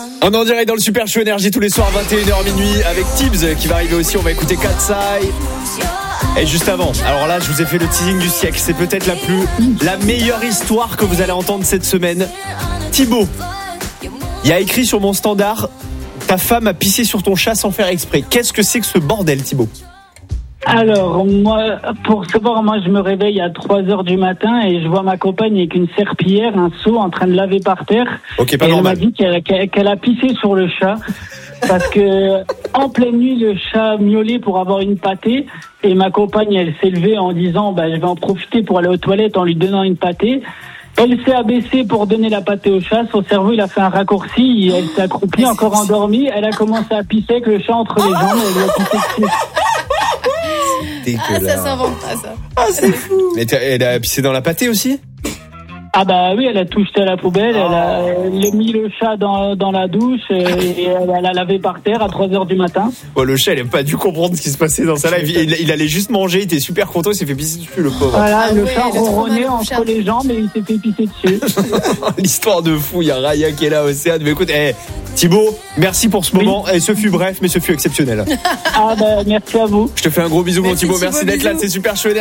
On est en direct dans le Super Show Énergie tous les soirs 21h minuit avec Tibbs qui va arriver aussi. On va écouter Katsai. Et juste avant, alors là je vous ai fait le teasing du siècle. C'est peut-être la meilleure histoire que vous allez entendre cette semaine. Thibaut, il y a écrit sur mon standard: ta femme a pissé sur ton chat sans faire exprès. Qu'est-ce que c'est que ce bordel, Thibaut? Alors, moi, pour savoir, je me réveille à 3h du matin et je vois ma compagne avec une serpillière, un seau en train de laver par terre. Ok, pas et normal. Elle m'a dit qu'elle a pissé sur le chat parce que en pleine nuit, le chat miaulait pour avoir une pâtée et ma compagne, elle s'est levée en disant, je vais en profiter pour aller aux toilettes en lui donnant une pâtée. Elle s'est abaissée pour donner la pâtée au chat. Son cerveau, il a fait un raccourci. Elle s'est accroupie, encore endormie. Elle a commencé à pisser avec le chat entre les jambes. Elle lui a pissé dessus. Dégueulasse. Ça s'invente pas, ça. Ah, c'est fou. Mais elle a pissé dans la pâtée aussi? Ah oui, elle a tout jeté à la poubelle, elle a mis le chat dans la douche et elle a lavé par terre à 3h du matin. Oh, le chat, il n'a pas dû comprendre ce qui se passait dans sa life. Il allait juste manger, il était super content, il s'est fait pisser dessus, le pauvre. Voilà, le chat ronronnait entre les jambes et il s'est fait pisser dessus. L'histoire de fou, il y a Raya qui est là, Océane. Mais écoute, Thibaut, merci pour ce moment. Et ce fut bref, mais ce fut exceptionnel. Merci à vous. Je te fais un gros bisou, mon Merci, Thibaut. Merci d'être là, bisous. c'est Super Show.